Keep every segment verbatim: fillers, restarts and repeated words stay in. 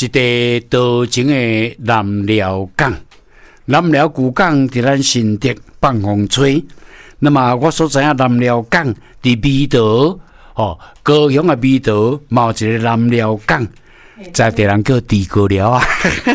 一个道情的南寮港，南寮古港伫咱新竹放风吹。那么我所知影南寮港伫美岛，哦，高雄的美岛嘛有一个南寮港，在地人叫地高寮啊。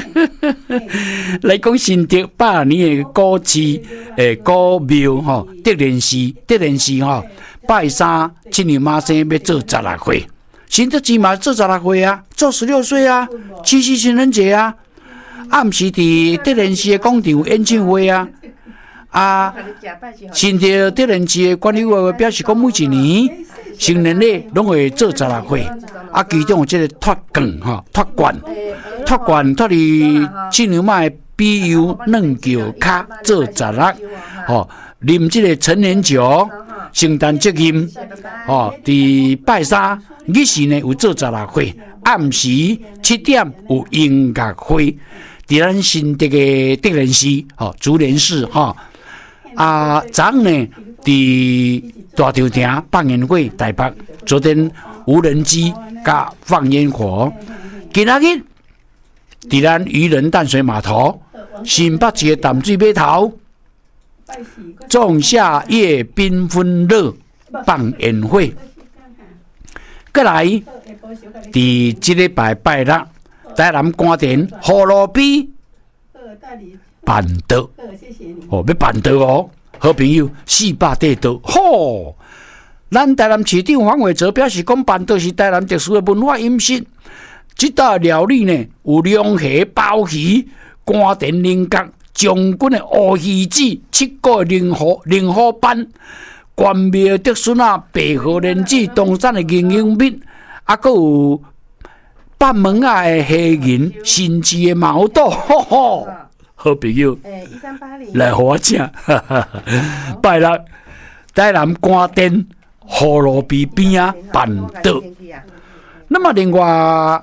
来讲新竹百年的古迹诶古庙吼，德莲寺，德莲寺吼，拜三七娘妈生要做十六岁。新竹市嘛做十六岁啊，做十六岁啊，七夕情人节啊，暗时伫德莲寺的广场演唱会啊，啊，新竹德莲寺的管理委员表示讲，每一年成年礼拢会做十六岁，啊，其中有这个脱冠哈，脱冠，脱冠脱伫七娘妈的庇佑软桥骹做十六，吼，啉这个成年酒。圣诞节音，哦，伫拜三日时呢有做十六岁，暗时七点有音乐会，伫咱新竹的德莲寺，哦，竹莲寺，哈、哦，啊，昨呢伫大潮亭放烟火台北，昨天无人机加放烟火，今仔日伫咱渔人淡水码头新北市的淡水码头。仲夏夜缤纷乐放烟火，再来，伫这礼拜拜六，台南官田葫芦边办桌，哦，要办桌哦，好朋友四百块桌，吼！咱台南市长黄伟哲表示，讲办桌是台南特殊的文化饮食，这道料理呢有龙虾、鲍鱼、官田菱角。将军的乌鱼子、七个灵河灵河斑、关庙的竹笋啊、白河莲子、东山的营养面，啊，还有北门啊的虾仁、新市的毛豆，吼吼，好朋友，来和我吃，拜六台南官店葫芦边边啊办桌，那么另外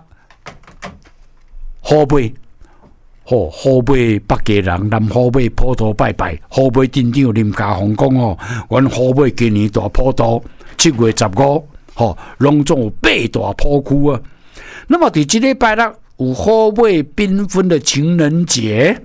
河北。吼，河北北家人，南河北普渡拜拜，河北镇长林家宏讲哦，阮河北今年大普渡，七月十五，吼，隆重有八大普区啊。那么伫即礼拜六有河北缤纷的情人节，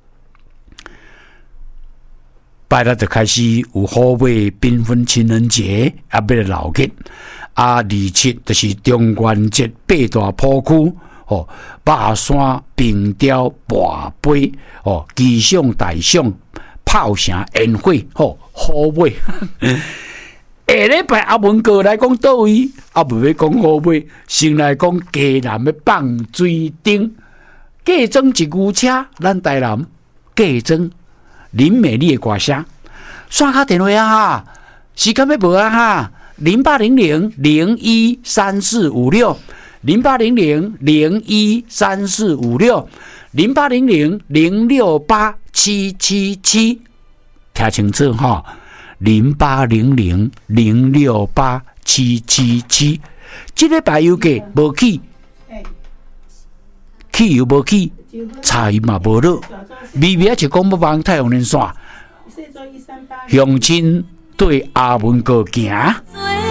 拜六就开始有河北缤纷情人节，啊，要来闹热，啊，二七就是中元节八大普区。哦，巴山、平雕、跋杯，哦，机上大象、炮声、烟火，吼、哦，好尾。下礼拜阿文哥来讲倒位，阿未要讲好尾，先来讲嘉南的放水灯，加装一牛车，咱台南加装林美丽的歌声，刷卡电话啊哈，时间要无啊哈，零八零零零一三四五六。零八零零零一三四五六，零八零零零六八七七七，听清楚哈！零八零零零六八七七七，这个拜油价无起，汽油无起，茶油嘛无落，微微就讲要帮太阳能线，乡亲对阿文哥行。